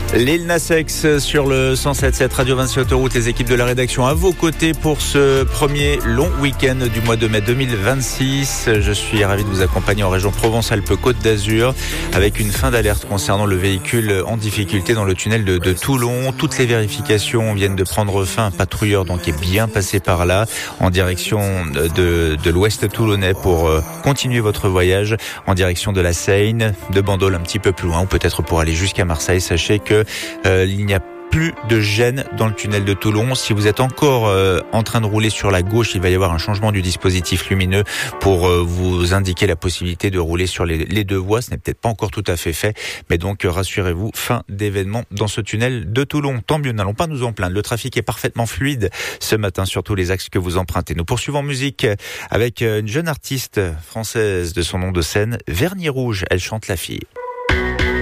Lil Nas X sur le 107.7 Radio Vinci Autoroute, les équipes de la rédaction à vos côtés pour ce premier long week-end du mois de mai 2026. Je suis ravi de vous accompagner en région Provence-Alpes-Côte d'Azur avec une fin d'alerte concernant le véhicule en difficulté dans le tunnel de Toulon. Toutes les vérifications viennent de prendre fin. Un patrouilleur donc est bien passé par là en direction de l'ouest toulonnais pour continuer votre voyage en direction de la Seine, de Bandol un petit peu plus loin ou peut-être pour aller jusqu'à Marseille. Sachez que il n'y a plus de gêne dans le tunnel de Toulon. Si vous êtes encore en train de rouler sur la gauche, il va y avoir un changement du dispositif lumineux pour vous indiquer la possibilité de rouler sur les deux voies. Ce n'est peut-être pas encore tout à fait fait, mais donc rassurez-vous, fin d'événement dans ce tunnel de Toulon. Tant mieux, n'allons pas nous en plaindre. Le trafic est parfaitement fluide ce matin sur tous les axes que vous empruntez. Nous poursuivons en musique avec une jeune artiste française de son nom de scène, Vernis Rouge. Elle chante La Fille.